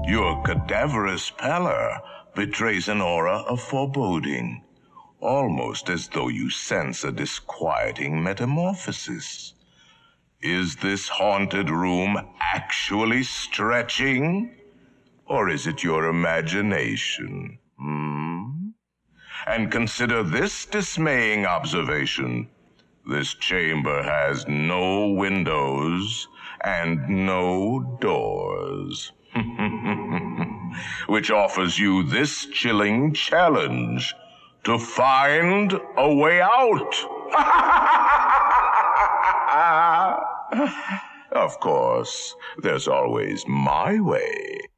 Your cadaverous pallor betrays an aura of foreboding, almost as though you sense a disquieting metamorphosis. Is this haunted room actually stretching? Or is it your imagination? And consider this dismaying observation. This chamber has no windows and no doors. Which offers you this chilling challenge to find a way out. Of course, there's always my way.